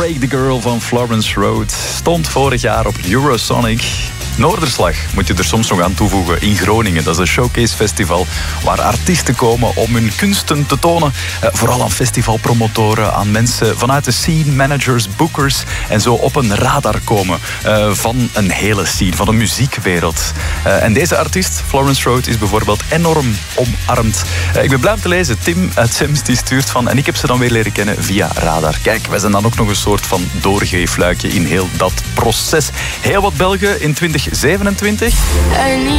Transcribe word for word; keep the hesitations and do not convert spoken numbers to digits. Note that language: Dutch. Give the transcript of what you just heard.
Break the Girl van Florence Road stond vorig jaar op Eurosonic. Noorderslag moet je er soms nog aan toevoegen in Groningen. Dat is een showcase festival waar artiesten komen om hun kunsten te tonen. Uh, vooral aan festivalpromotoren, aan mensen vanuit de scene, managers, bookers. En zo op een radar komen uh, van een hele scene, van een muziekwereld. Uh, en deze artiest, Florence Road, is bijvoorbeeld enorm omarmd. Uh, ik ben blij om te lezen. Tim uit Zems die stuurt van... En ik heb ze dan weer leren kennen via radar. Kijk, wij zijn dan ook nog een soort van doorgeefluikje in heel dat proces. Heel wat Belgen in twintig zevenentwintig.